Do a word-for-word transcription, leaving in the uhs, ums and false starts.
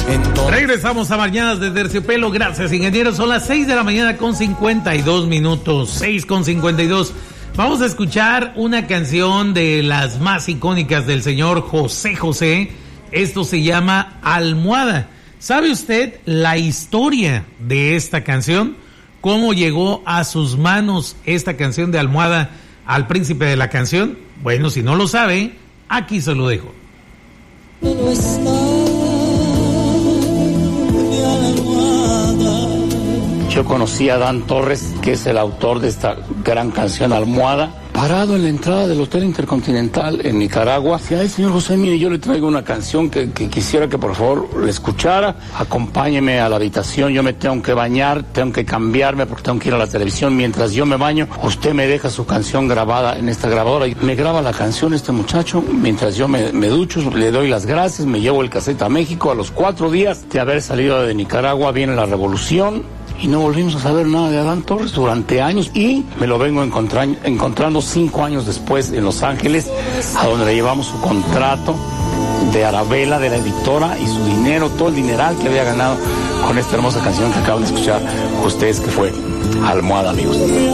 Entonces... Regresamos a Mañanas de Terciopelo. Gracias, ingeniero. Son las seis de la mañana con cincuenta y dos minutos. seis con cincuenta y dos. Vamos a escuchar una canción de las más icónicas del señor José José. Esto se llama Almohada. ¿Sabe usted la historia de esta canción? ¿Cómo llegó a sus manos esta canción de Almohada al príncipe de la canción? Bueno, si no lo sabe, aquí se lo dejo. No está mi almohada. Yo conocí a Dan Torres, que es el autor de esta gran canción Almohada, parado en la entrada del Hotel Intercontinental en Nicaragua. Decía, ay, señor José, mire, yo le traigo una canción que, que quisiera que por favor le escuchara. Acompáñeme a la habitación, yo me tengo que bañar, tengo que cambiarme porque tengo que ir a la televisión. Mientras yo me baño, usted me deja su canción grabada en esta grabadora. Y me graba la canción este muchacho, mientras yo me, me ducho, le doy las gracias, me llevo el casete a México. A los cuatro días de haber salido de Nicaragua viene la revolución. Y no volvimos a saber nada de Adán Torres durante años, y me lo vengo encontrar, encontrando cinco años después en Los Ángeles, a donde le llevamos su contrato de Arabella, de la editora, y su dinero, todo el dineral que había ganado con esta hermosa canción que acaban de escuchar ustedes, que fue Almohada, amigos.